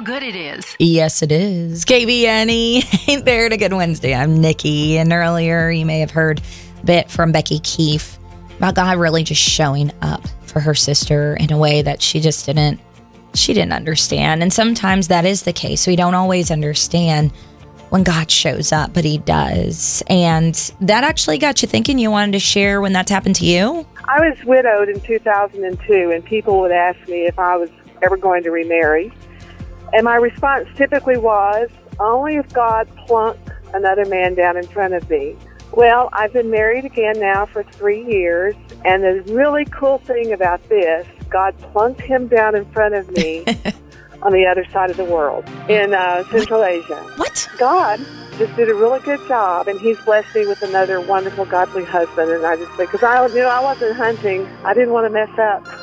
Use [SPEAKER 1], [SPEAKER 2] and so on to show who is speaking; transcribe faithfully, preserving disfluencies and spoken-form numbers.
[SPEAKER 1] good it is.
[SPEAKER 2] Yes, it is. K B N E, ain't there a good Wednesday? I'm Nikki, and earlier you may have heard a bit from Becky Keefe about God really just showing up for her sister in a way that she just didn't, she didn't understand. And sometimes that is the case. We don't always understand when God shows up, but he does. And that actually got you thinking you wanted to share when that's happened to you?
[SPEAKER 3] I was widowed in two thousand two, and people would ask me if I was ever going to remarry. And my response typically was, only if God plunked another man down in front of me. Well, I've been married again now for three years, and the really cool thing about this, God plunked him down in front of me on the other side of the world, in uh, Central Asia.
[SPEAKER 2] What?
[SPEAKER 3] God just did a really good job, and he's blessed me with another wonderful, godly husband. And I just, because I, you know, I wasn't hunting, I didn't want to mess up.